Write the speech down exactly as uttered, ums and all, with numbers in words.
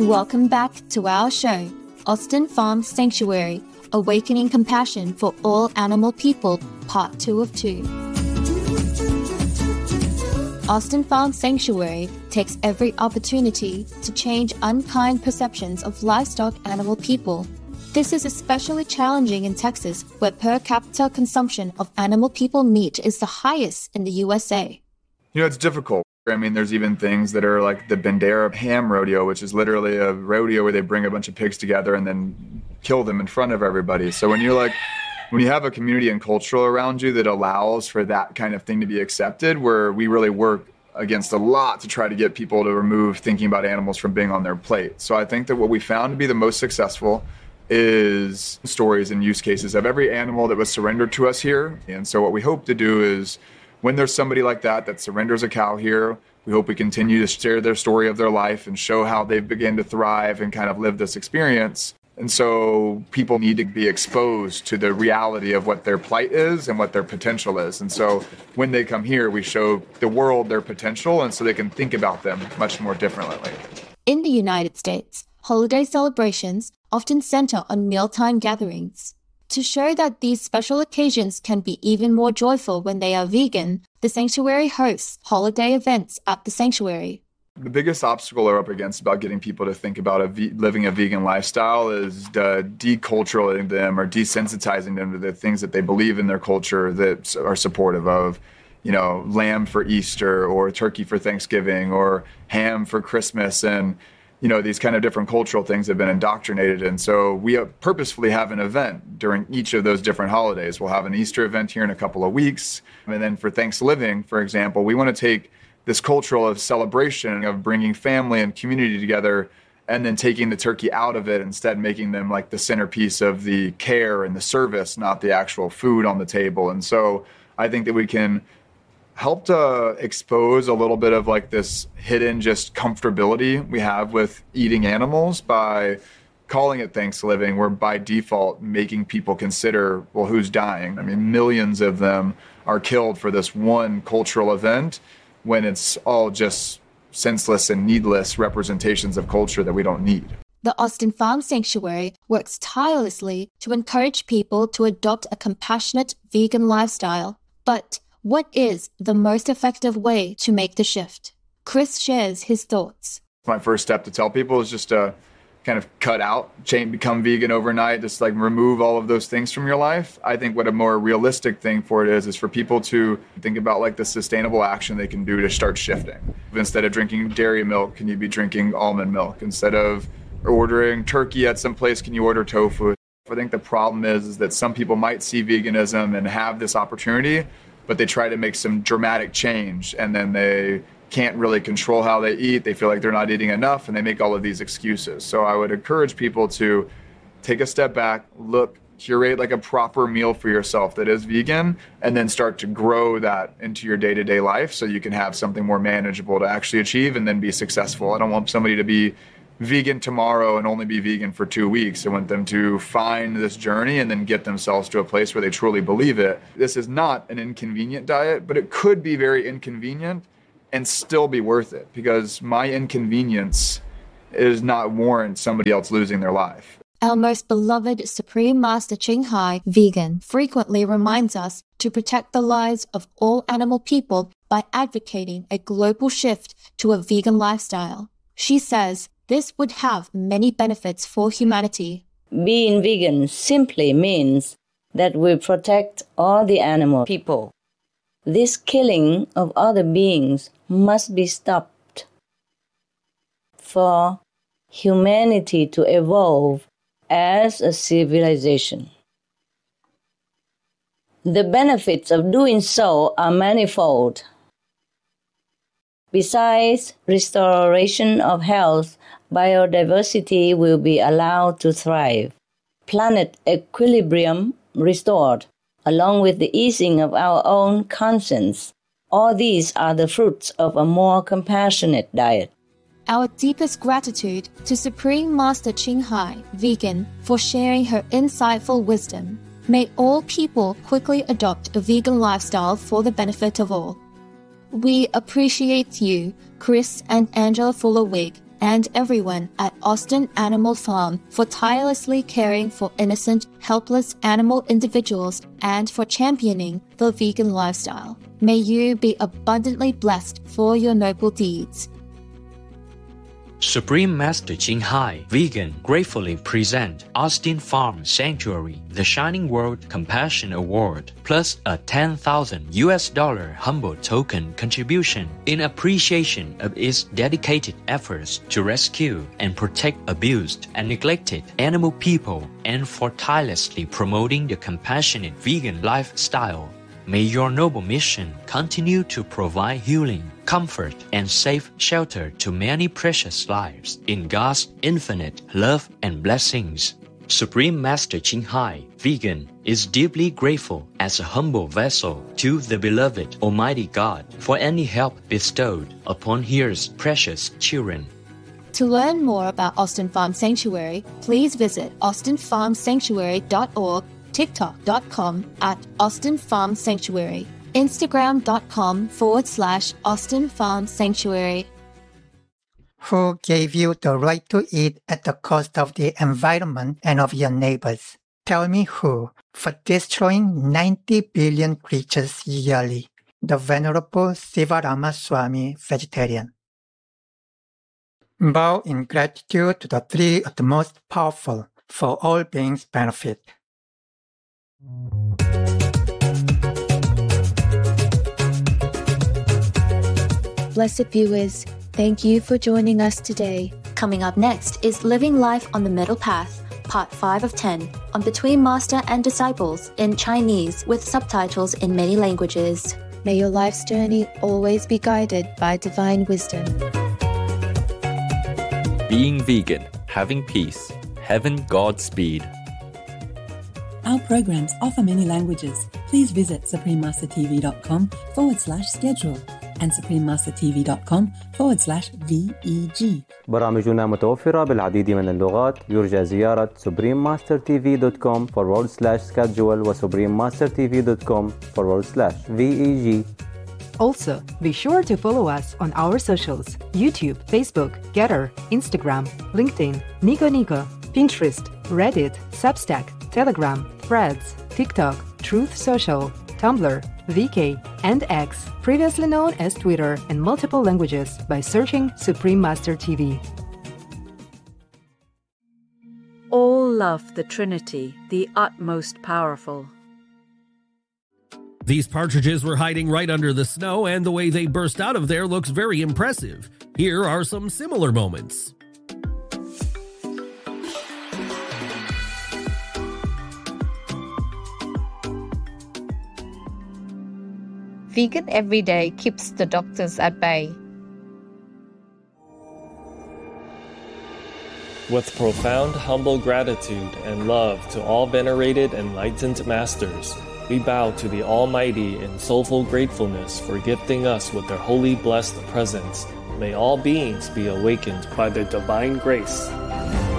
Welcome back to our show, Austin Farm Sanctuary, Awakening Compassion for All Animal People, Part two of two. Austin Farm Sanctuary takes every opportunity to change unkind perceptions of livestock animal people. This is especially challenging in Texas, where per capita consumption of animal people meat is the highest in the U S A. You know, it's difficult. I mean, there's even things that are like the Bandera Ham Rodeo, which is literally a rodeo where they bring a bunch of pigs together and then kill them in front of everybody. So when you're like, when you have a community and culture around you that allows for that kind of thing to be accepted, where we really work against a lot to try to get people to remove thinking about animals from being on their plate. So I think that what we found to be the most successful is stories and use cases of every animal that was surrendered to us here. And so what we hope to do is, when there's somebody like that that surrenders a cow here, we hope we continue to share their story of their life and show how they began to thrive and kind of live this experience. And so people need to be exposed to the reality of what their plight is and what their potential is. And so when they come here, we show the world their potential, and so they can think about them much more differently. In the United States, holiday celebrations often center on mealtime gatherings. To show that these special occasions can be even more joyful when they are vegan, the sanctuary hosts holiday events at the sanctuary. The biggest obstacle we're up against about getting people to think about a ve- living a vegan lifestyle is uh, deculturating them or desensitizing them to the things that they believe in their culture that are supportive of, you know, lamb for Easter or turkey for Thanksgiving or ham for Christmas. And you know, these kind of different cultural things have been indoctrinated. And so we purposefully have an event during each of those different holidays. We'll have an Easter event here in a couple of weeks. And then for Thanksgiving, for example, we want to take this cultural of celebration of bringing family and community together and then taking the turkey out of it, instead making them like the centerpiece of the care and the service, not the actual food on the table. And so I think that we can help to expose a little bit of like this hidden just comfortability we have with eating animals by calling it Thanksgiving. We're by default making people consider, well, who's dying? I mean, millions of them are killed for this one cultural event when it's all just senseless and needless representations of culture that we don't need. The Austin Farm Sanctuary works tirelessly to encourage people to adopt a compassionate vegan lifestyle. But what is the most effective way to make the shift? Chris shares his thoughts. My first step to tell people is just to kind of cut out, change, become vegan overnight, just like remove all of those things from your life. I think what a more realistic thing for it is, is for people to think about like the sustainable action they can do to start shifting. Instead of drinking dairy milk, can you be drinking almond milk? Instead of ordering turkey at some place, can you order tofu? I think the problem is, is that some people might see veganism and have this opportunity, but they try to make some dramatic change and then they can't really control how they eat. They feel like they're not eating enough and they make all of these excuses. So I would encourage people to take a step back, look, curate like a proper meal for yourself that is vegan, and then start to grow that into your day-to-day life so you can have something more manageable to actually achieve and then be successful. I don't want somebody to be vegan tomorrow and only be vegan for two weeks. I want them to find this journey and then get themselves to a place where they truly believe it. This is not an inconvenient diet, but it could be very inconvenient and still be worth it, because my inconvenience is not warrant somebody else losing their life. Our most beloved Supreme Master Ching Hai, vegan, frequently reminds us to protect the lives of all animal people by advocating a global shift to a vegan lifestyle. She says this would have many benefits for humanity. Being vegan simply means that we protect all the animal people. This killing of other beings must be stopped for humanity to evolve as a civilization. The benefits of doing so are manifold. Besides restoration of health, biodiversity will be allowed to thrive, planet equilibrium restored, along with the easing of our own conscience. All these are the fruits of a more compassionate diet. Our deepest gratitude to Supreme Master Ching Hai, vegan, for sharing her insightful wisdom. May all people quickly adopt a vegan lifestyle for the benefit of all. We appreciate you, Chris and Angela Fuller-Wig, and everyone at Austin Animal Farm for tirelessly caring for innocent, helpless animal individuals and for championing the vegan lifestyle. May you be abundantly blessed for your noble deeds. Supreme Master Ching Hai Vegan gratefully present Austin Farm Sanctuary the Shining World Compassion Award plus a ten thousand U S dollar humble token contribution in appreciation of its dedicated efforts to rescue and protect abused and neglected animal people and for tirelessly promoting the compassionate vegan lifestyle. May your noble mission continue to provide healing, comfort, and safe shelter to many precious lives in God's infinite love and blessings. Supreme Master Ching Hai Vegan is deeply grateful as a humble vessel to the beloved Almighty God for any help bestowed upon His precious children. To learn more about Austin Farm Sanctuary, please visit austin farm sanctuary dot org, tiktok dot com at Austin Farm Sanctuary, instagram dot com forward slash Austin Farm Sanctuary. Who gave you the right to eat at the cost of the environment and of your neighbors? Tell me who, for destroying ninety billion creatures yearly. The Venerable Sivarama Swami, vegetarian. Bow in gratitude to the three of the most powerful for all beings' benefit. Blessed viewers, thank you for joining us today. Coming up next is Living Life on the Middle Path, Part five of ten, on Between Master and Disciples in Chinese with subtitles in many languages. May your life's journey always be guided by divine wisdom. Being vegan, having peace, heaven Godspeed. Our programs offer many languages. Please visit suprememastertv.com forward slash schedule and suprememastertv.com forward slash VEG. برامجنا متوفرة بالعديد من اللغات. يرجى زيارة suprememastertv.com forward slash schedule و suprememastertv.com forward slash VEG. Also, be sure to follow us on our socials: YouTube, Facebook, Getter, Instagram, LinkedIn, Nico Nico, Pinterest, Reddit, Substack, Telegram, Threads, TikTok, Truth Social, Tumblr, V K, and X, previously known as Twitter, in multiple languages by searching Supreme Master T V. All love the Trinity, the utmost powerful. These partridges were hiding right under the snow, and the way they burst out of there looks very impressive. Here are some similar moments. Vegan every day keeps the doctors at bay. With profound, humble gratitude and love to all venerated, enlightened masters, we bow to the Almighty in soulful gratefulness for gifting us with their holy blessed presence. May all beings be awakened by their divine grace.